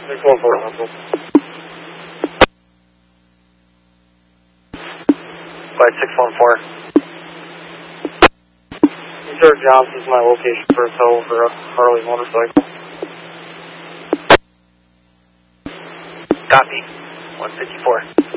614. 5614. Sir Johnson's my location for a tow for a Harley motorcycle. Copy. 154.